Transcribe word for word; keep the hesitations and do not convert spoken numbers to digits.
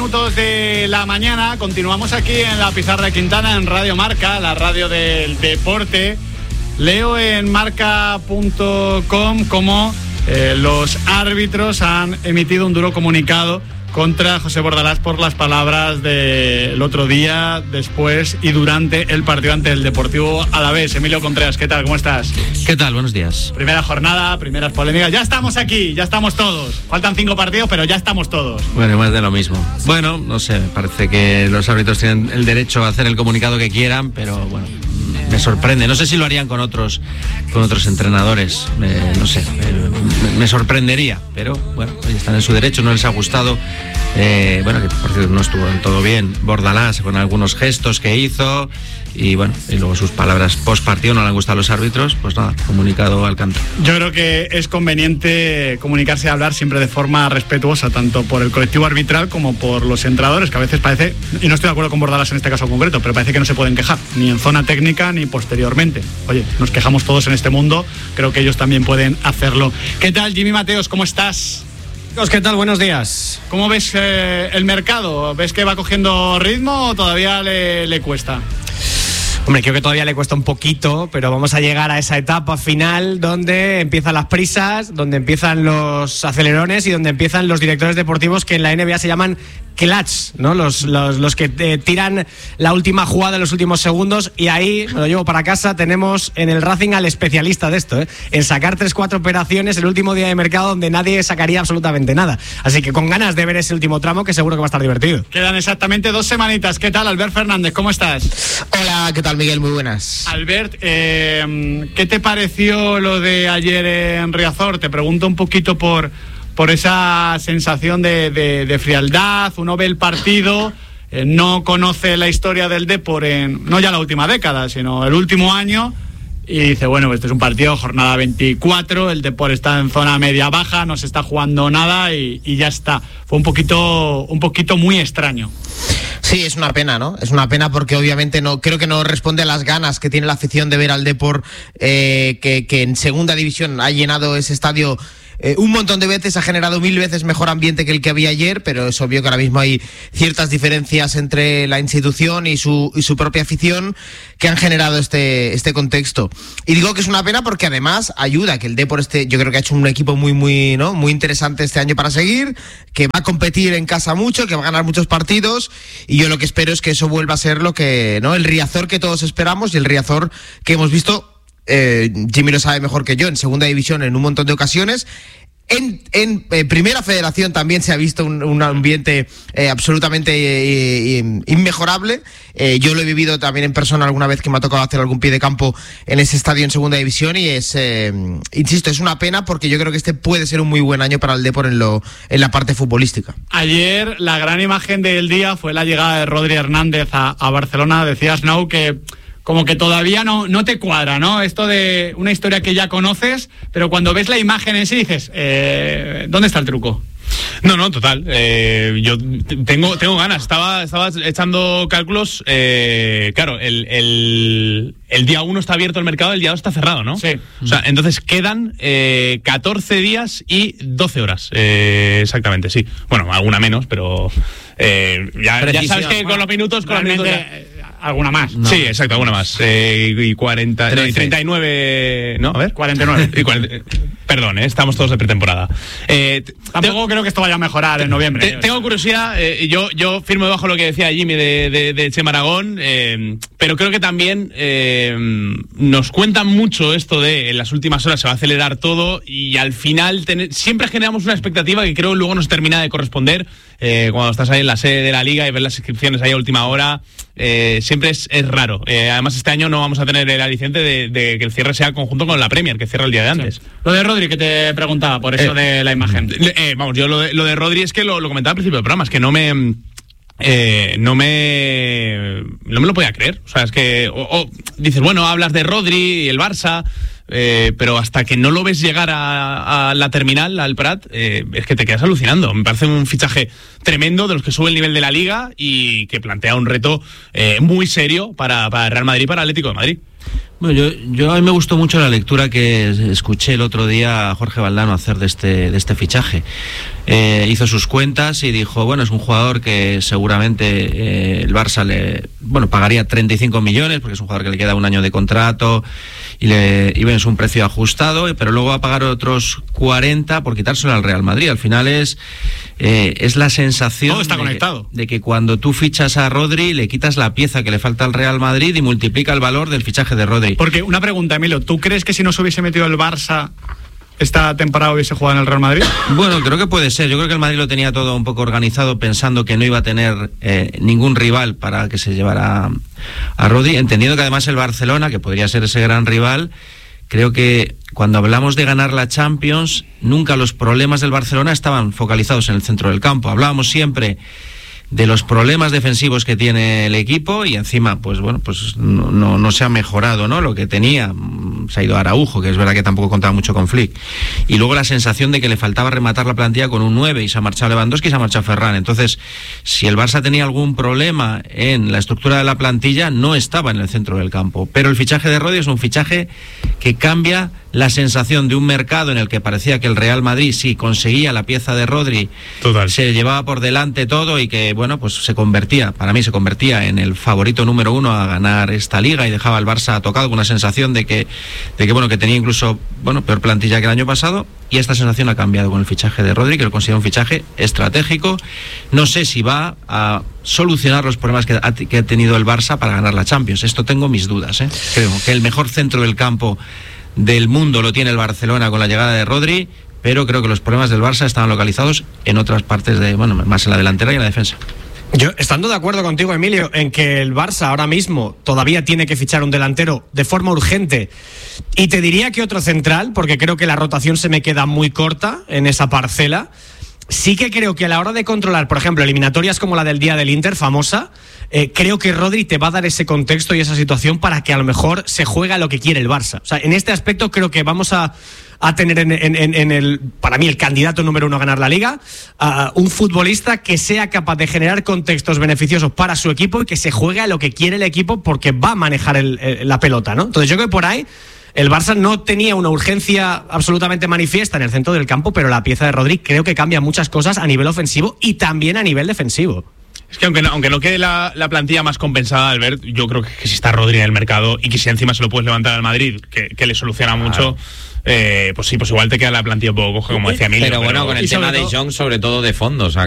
minutos de la mañana. Continuamos aquí en la Pizarra de Quintana, en Radio Marca, la radio del deporte. Leo en marca punto com cómo eh, los árbitros han emitido un duro comunicado contra José Bordalás por las palabras del otro día, después y durante el partido ante el Deportivo Alavés. Emilio Contreras, ¿qué tal? ¿Cómo estás? ¿Qué tal? Buenos días. Primera jornada, primeras polémicas. Ya estamos aquí, ya estamos todos. Faltan cinco partidos, pero ya estamos todos. Bueno, más de lo mismo. Bueno, no sé, me parece que los árbitros tienen el derecho a hacer el comunicado que quieran, pero bueno, me sorprende. No sé si lo harían con otros con otros entrenadores, eh, no sé, me, me sorprendería, pero bueno, están en su derecho, no les ha gustado. Eh, bueno, que por cierto no estuvo del todo bien Bordalás con algunos gestos que hizo y bueno, y luego sus palabras post partido no le han gustado a los árbitros, pues nada, comunicado al canto. Yo creo que es conveniente comunicarse y hablar siempre de forma respetuosa, tanto por el colectivo arbitral como por los entrenadores, que a veces parece, y no estoy de acuerdo con Bordalás en este caso concreto, pero parece que no se pueden quejar, ni en zona técnica ni posteriormente. Oye, nos quejamos todos en este mundo, creo que ellos también pueden hacerlo. ¿Qué tal, Jimmy Mateos? ¿Cómo estás? ¿Qué tal? Buenos días. ¿Cómo ves eh, el mercado? ¿Ves que va cogiendo ritmo o todavía le, le cuesta? Hombre, creo que todavía le cuesta un poquito, pero vamos a llegar a esa etapa final donde empiezan las prisas, donde empiezan los acelerones y donde empiezan los directores deportivos que en la N B A se llaman clutch, ¿no? Los, los, los que eh, tiran la última jugada en los últimos segundos, y ahí, me lo llevo para casa, tenemos en el Racing al especialista de esto, ¿eh? En sacar tres, cuatro operaciones el último día de mercado donde nadie sacaría absolutamente nada. Así que con ganas de ver ese último tramo, que seguro que va a estar divertido. Quedan exactamente dos semanitas. ¿Qué tal, Albert Fernández? ¿Cómo estás? Hola, ¿qué tal, Miguel? Muy buenas. Albert, eh, ¿qué te pareció lo de ayer en Riazor? Te pregunto un poquito por... por esa sensación de, de, de frialdad. Uno ve el partido, eh, no conoce la historia del Depor en, no ya la última década, sino el último año, y dice, bueno, este es un partido, jornada veinticuatro, el Depor está en zona media-baja, no se está jugando nada y, y ya está. Fue un poquito, un poquito muy extraño. Sí, es una pena, ¿no? Es una pena porque obviamente no creo que no responde a las ganas que tiene la afición de ver al Depor, eh, que, que en segunda división ha llenado ese estadio Eh, un montón de veces, ha generado mil veces mejor ambiente que el que había ayer, pero es obvio que ahora mismo hay ciertas diferencias entre la institución y su, y su propia afición que han generado este, este contexto. Y digo que es una pena porque además ayuda que el Depor este, yo creo que ha hecho un equipo muy, muy, ¿no? muy interesante este año para seguir, que va a competir en casa mucho, que va a ganar muchos partidos, y yo lo que espero es que eso vuelva a ser lo que, ¿no? el Riazor que todos esperamos y el Riazor que hemos visto. Eh, Jimmy lo sabe mejor que yo, en segunda división en un montón de ocasiones. En, en eh, primera federación también se ha visto un, un ambiente eh, absolutamente eh, eh, inmejorable. Eh, yo lo he vivido también en persona alguna vez que me ha tocado hacer algún pie de campo en ese estadio en segunda división, y es, eh, insisto, es una pena porque yo creo que este puede ser un muy buen año para el Depor en, lo, en la parte futbolística. Ayer la gran imagen del día fue la llegada de Rodri Hernández a, a Barcelona. Decías, Snow, que como que todavía no, no te cuadra, ¿no? Esto de una historia que ya conoces, pero cuando ves la imagen en sí dices, eh, ¿dónde está el truco? No, no, total. Eh, yo tengo, tengo ganas. Estaba, estaba echando cálculos. Eh, claro, el, el, el día uno está abierto el mercado, el día dos está cerrado, ¿no? Sí. O sea, entonces quedan eh, catorce días y doce horas. Eh, exactamente, sí. Bueno, alguna menos, pero eh, ya, ya sabes que con los minutos, con los minutos ya... alguna más. No. Sí, exacto, alguna más. Eh, y cuarenta, no, y treinta y nueve, ¿no? A ver. cuarenta y nueve. Y cuarenta, perdón, eh, estamos todos de pretemporada. Eh, Tampoco te, creo que esto vaya a mejorar en noviembre. Te, tengo curiosidad, eh, yo, yo firmo debajo lo que decía Jimmy de, de, de Chema Aragón, eh, pero creo que también eh, nos cuentan mucho esto de en las últimas horas se va a acelerar todo, y al final ten, siempre generamos una expectativa que creo luego nos termina de corresponder. Eh, cuando estás ahí en la sede de la liga y ves las inscripciones ahí a última hora, eh, siempre es, es raro. Eh, además, este año no vamos a tener el aliciente de, de que el cierre sea conjunto con la Premier, que cierra el día de antes. Sí. Lo de Rodri, que te preguntaba por eso eh, de la imagen. Eh, vamos, yo lo de, lo de Rodri es que lo, lo comentaba al principio del programa, es que no me... Eh, no me no me lo podía creer. O sea, es que o, o, dices, bueno, hablas de Rodri y el Barça, eh, pero hasta que no lo ves llegar a, a la terminal, al Prat, eh, es que te quedas alucinando. Me parece un fichaje tremendo, de los que sube el nivel de la liga y que plantea un reto eh, muy serio para, para Real Madrid y para Atlético de Madrid. Bueno, yo, yo a mí me gustó mucho la lectura que escuché el otro día a Jorge Valdano hacer de este, de este fichaje. Eh, hizo sus cuentas y dijo, bueno, es un jugador que seguramente eh, el Barça le, bueno, pagaría treinta y cinco millones, porque es un jugador que le queda un año de contrato y, le, y bueno, es un precio ajustado, pero luego va a pagar otros cuarenta por quitárselo al Real Madrid. Al final es, eh, es la sensación Todo está de, conectado. de que cuando tú fichas a Rodri, le quitas la pieza que le falta al Real Madrid y multiplica el valor del fichaje de Rodri. Porque una pregunta, Emilio, ¿tú crees que si no se hubiese metido el Barça esta temporada hubiese jugado en el Real Madrid? Bueno, creo que puede ser. Yo creo que el Madrid lo tenía todo un poco organizado pensando que no iba a tener eh, ningún rival para que se llevara a, a Rodri, entendiendo que además el Barcelona, que podría ser ese gran rival, creo que cuando hablamos de ganar la Champions, nunca los problemas del Barcelona estaban focalizados en el centro del campo. Hablábamos siempre de los problemas defensivos que tiene el equipo y encima, pues bueno, pues no, no, no se ha mejorado, ¿no? Lo que tenía, se ha ido a Araujo, que es verdad que tampoco contaba mucho con Flick. Y luego la sensación de que le faltaba rematar la plantilla con un nueve y se ha marchado Lewandowski y se ha marchado Ferran. Entonces, si el Barça tenía algún problema en la estructura de la plantilla, no estaba en el centro del campo. Pero el fichaje de Rodri es un fichaje que cambia la sensación de un mercado en el que parecía que el Real Madrid, si conseguía la pieza de Rodri, Total. se llevaba por delante todo y que, bueno, pues se convertía, para mí se convertía en el favorito número uno a ganar esta liga y dejaba al Barça tocado con una sensación de que, de que bueno, que tenía incluso, bueno, peor plantilla que el año pasado, y esta sensación ha cambiado con el fichaje de Rodri, que lo considero un fichaje estratégico. No sé si va a solucionar los problemas que ha, que ha tenido el Barça para ganar la Champions. Esto tengo mis dudas, ¿eh? Creo que el mejor centro del campo del mundo lo tiene el Barcelona con la llegada de Rodri, pero creo que los problemas del Barça estaban localizados en otras partes de, bueno, más en la delantera y en la defensa. Yo, estando de acuerdo contigo, Emilio, en que el Barça ahora mismo todavía tiene que fichar un delantero de forma urgente, y te diría que otro central, porque creo que la rotación se me queda muy corta en esa parcela. Sí que creo que a la hora de controlar, por ejemplo, eliminatorias como la del día del Inter, famosa, eh, creo que Rodri te va a dar ese contexto y esa situación para que a lo mejor se juegue a lo que quiere el Barça. O sea, en este aspecto creo que vamos a, a tener en, en, en el, para mí, el candidato número uno a ganar la Liga, uh, un futbolista que sea capaz de generar contextos beneficiosos para su equipo y que se juegue a lo que quiere el equipo porque va a manejar el, el, la pelota, ¿no? Entonces yo creo que por ahí el Barça no tenía una urgencia absolutamente manifiesta en el centro del campo, pero la pieza de Rodri creo que cambia muchas cosas a nivel ofensivo y también a nivel defensivo. Es que aunque no, aunque no quede la, la plantilla más compensada, Albert, yo creo que, que si está Rodri en el mercado y que si encima se lo puedes levantar al Madrid, que, que le soluciona mucho, eh, pues sí, pues igual te queda la plantilla un poco coja, como decía Emilio. Pero bueno, pero, con el tema de Jong, sobre todo de fondo, o sea,